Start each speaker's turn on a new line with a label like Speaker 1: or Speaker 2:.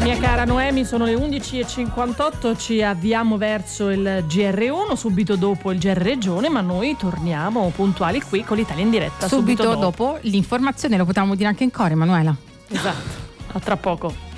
Speaker 1: Mia cara Noemi, sono le 11:58, ci avviamo verso il GR1, subito dopo il GR Regione, ma noi torniamo puntuali qui con l'Italia in diretta.
Speaker 2: Subito dopo l'informazione, lo potevamo dire anche in coro, Emanuela.
Speaker 1: Esatto, a tra poco.